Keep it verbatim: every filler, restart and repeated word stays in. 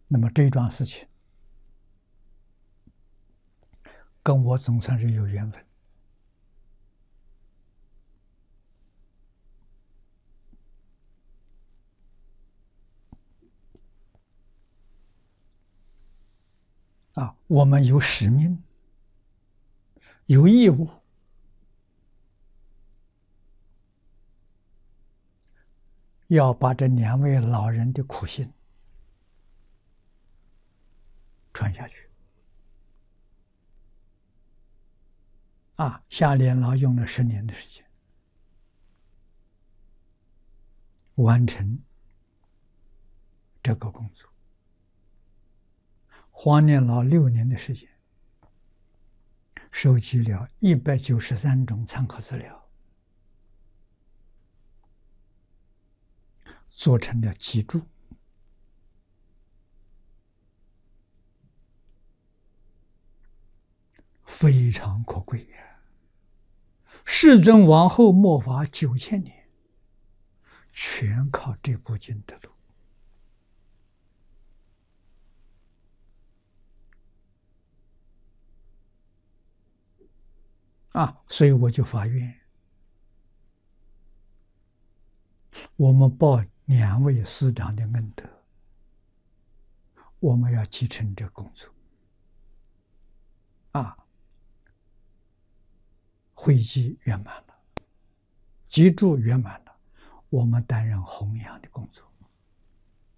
那么这一桩事情跟我总算是有缘分。啊，我们有使命，有义务要把这两位老人的苦心传下去。啊，夏莲老用了十年的时间完成这个工作，黄念老六年的时间收集了一百九十三种参考资料，做成了集注。非常可贵呀！世尊往后末法九千年，全靠这部经得度。啊，所以我就发愿，我们报两位师长的恩德，我们要继承这工作。啊，会集圆满了，集注圆满了，我们担任弘扬的工作。